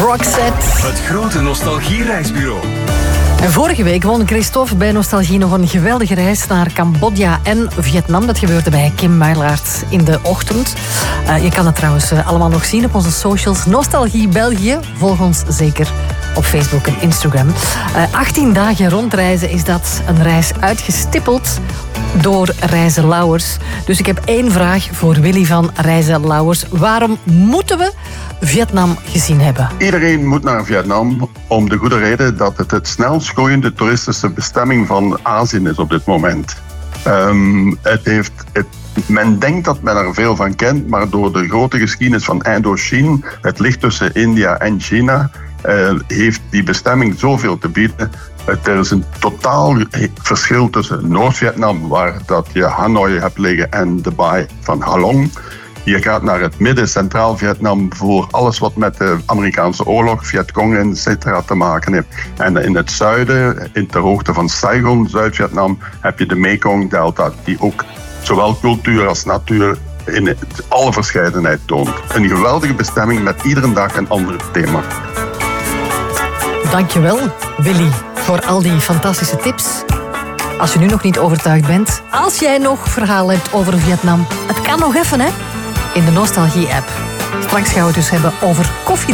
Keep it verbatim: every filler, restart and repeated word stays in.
Roxette. Het grote nostalgiereisbureau. En vorige week won Christophe bij Nostalgie nog een geweldige reis naar Cambodja en Vietnam. Dat gebeurde bij Kim Meilaert in de ochtend. Uh, je kan het trouwens uh, allemaal nog zien op onze socials. Nostalgie België. Volg ons zeker op Facebook en Instagram. Uh, achttien dagen rondreizen is dat een reis uitgestippeld door Reizen Lauwers. Dus ik heb één vraag voor Willy van Reizen Lauwers. Waarom moeten we Vietnam gezien hebben? Iedereen moet naar Vietnam om de goede reden dat het het snelst groeiende toeristische bestemming van Azië is op dit moment. Um, het heeft, het, men denkt dat men er veel van kent, maar door de grote geschiedenis van Indochine, het ligt tussen India en China, uh, heeft die bestemming zoveel te bieden. Er is een totaal verschil tussen Noord-Vietnam, waar dat je Hanoi hebt liggen, en de baai van Halong. Je gaat naar het midden-centraal Vietnam voor alles wat met de Amerikaanse oorlog, Vietcong et cetera te maken heeft. En in het zuiden, in ter hoogte van Saigon, Zuid-Vietnam, heb je de Mekong-delta, die ook zowel cultuur als natuur in alle verscheidenheid toont. Een geweldige bestemming met iedere dag een ander thema. Dankjewel, Willy, voor al die fantastische tips. Als je nu nog niet overtuigd bent, als jij nog verhaal hebt over Vietnam, het kan nog even, hè? In de Nostalgie-app. Straks gaan we het dus hebben over koffie.